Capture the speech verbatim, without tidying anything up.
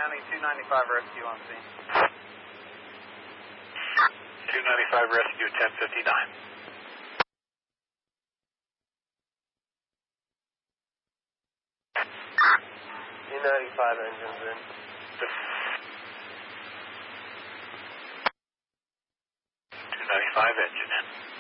County, two ninety-five rescue on scene. two ninety-five rescue, ten fifty-nine. two ninety-five engines in. two ninety-five engine in.